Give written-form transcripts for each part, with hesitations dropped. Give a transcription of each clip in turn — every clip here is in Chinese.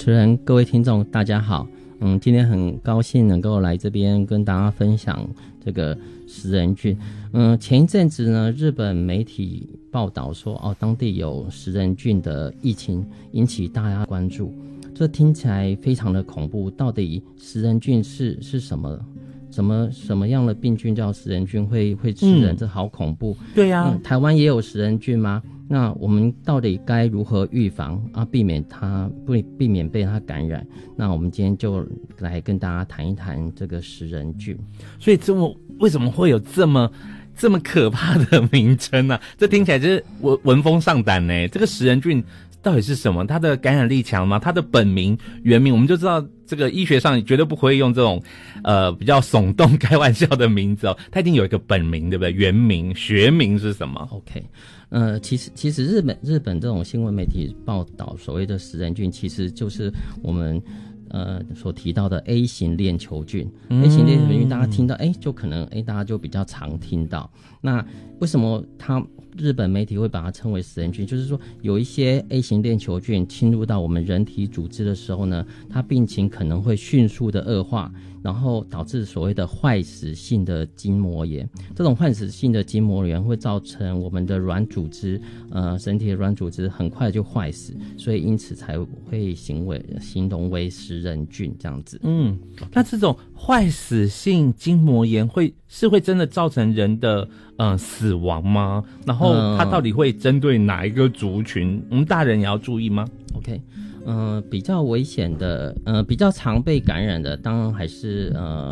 持人、各位听众，大家好。今天很高兴能够来这边跟大家分享这个食人菌。前一阵子呢，日本媒体报道说，当地有食人菌的疫情，引起大家关注。这听起来非常的恐怖，到底食人菌是什么？什么样的病菌叫食人菌会吃人？这好恐怖。 对啊， 台湾也有食人菌吗？那我们到底该如何预防避免被它感染？那我们今天就来跟大家谈一谈这个食人菌。 所以为什么会有这么可怕的名称呢？这听起来就是闻风丧胆呢。这个食人菌到底是什么？它的感染力强吗？它的本名原名我们就知道，这个医学上绝对不会用这种比较耸动开玩笑的名字哦。它一定有一个本名，对不对？原名学名是什么 ？OK， 其实日本这种新闻媒体报道所谓的食人菌，其实就是我们所提到的 A 型链球菌。A 型链球菌大家听到就可能大家就比较常听到。那为什么日本媒体会把它称为食人菌？就是说有一些 A 型链球菌侵入到我们人体组织的时候呢，它病情可能会迅速的恶化，然后导致所谓的坏死性的筋膜炎。这种坏死性的筋膜炎会造成我们的软组织身体的软组织很快就坏死，所以因此才会形容为食人菌这样子。 那这种坏死性筋膜炎会真的造成人的死亡吗？然后它到底会针对哪一个族群？我们大人也要注意吗 ？OK， 比较危险的，比较常被感染的，当然还是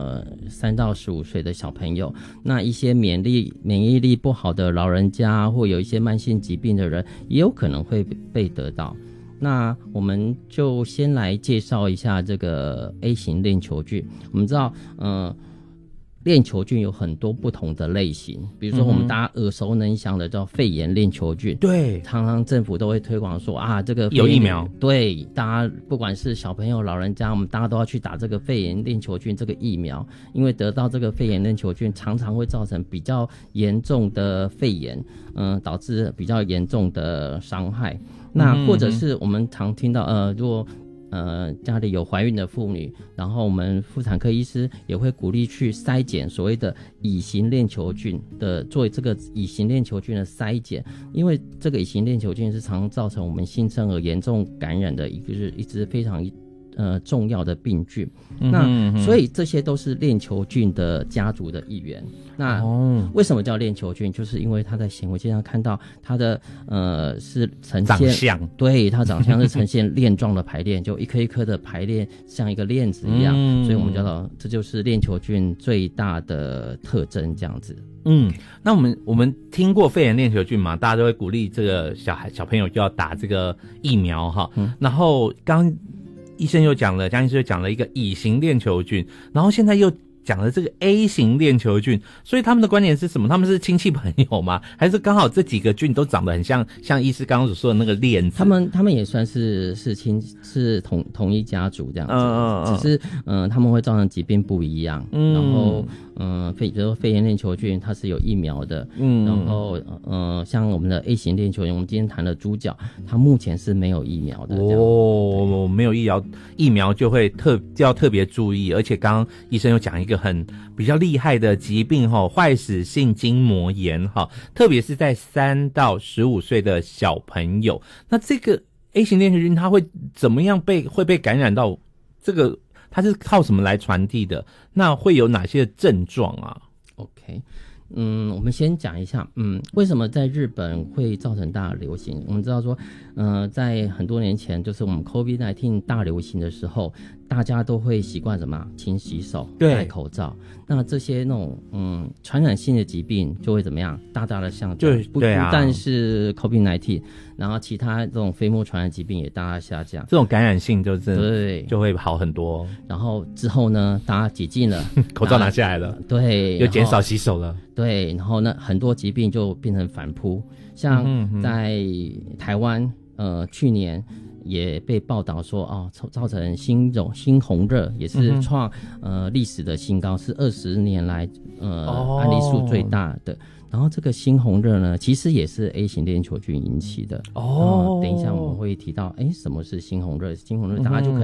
3到15岁的小朋友。那一些免疫力不好的老人家，或有一些慢性疾病的人，也有可能会被得到。那我们就先来介绍一下这个 A 型链球菌。我们知道，链球菌有很多不同的类型，比如说我们大家耳熟能详的叫肺炎链球菌。 对， 常常政府都会推广说这个有疫苗。 对，大家不管是小朋友、老人家，我们大家都要去打这个肺炎链球菌这个疫苗，因为得到这个肺炎链球菌常常会造成比较严重的肺炎，导致比较严重的伤害。那或者是我们常听到如果家里有怀孕的妇女，然后我们妇产科医师也会鼓励去筛检所谓的乙型链球菌做这个乙型链球菌的筛检，因为这个乙型链球菌是常造成我们新生儿严重感染的一支非常重要的病菌。那所以这些都是链球菌的家族的一员。那为什么叫链球菌？就是因为它在显微镜上看到它的是呈现长相， 对，它长相是呈现链状的排列，就一颗一颗的排列，像一个链子一样。所以我们叫做这就是链球菌最大的特征，这样子。 那我们听过肺炎链球菌嘛，大家都会鼓励这个小朋友就要打这个疫苗哈。然后江医生又讲了一个乙型链球菌，然后现在又讲了这个 A 型链球菌，所以他们的观点是什么？他们是亲戚朋友吗？还是刚好这几个菌都长得很像医师刚刚所说的那个链子？他们也算是同一家族这样子，只是他们会造成疾病不一样。然后比如说肺炎链球菌它是有疫苗的，然后像我们的 A 型链球菌，我们今天谈的主角，它目前是没有疫苗的。 没有疫苗就要特别注意，而且刚刚医生有讲一个比较厉害的疾病坏死性筋膜炎特别是在3到15岁的小朋友。那这个 A 型链球菌它会怎么样会被感染到？这个它是靠什么来传递的？那会有哪些症状啊 ？OK， 我们先讲一下，为什么在日本会造成大流行？我们知道说，在很多年前，就是我们 COVID-19 大流行的时候，大家都会习惯什么？勤洗手，戴口罩。那这些那种传染性的疾病就会怎么样？大大的下降。不但是 COVID-19， 然后其他这种飞沫传染疾病也大大下降。 这种感染性就会好很多。 然后之后呢，大家解禁了， 口罩拿下来了， 对， 又减少洗手了， 对，然后呢，很多疾病就变成反扑。像在台湾，去年也被报道说造成猩红热，也是创历史的新高，是20年来案例数最大的。然后这个猩红热呢，其实也是 A 型链球菌引起的。等一下我们会提到，什么是猩红热？猩红热大家就可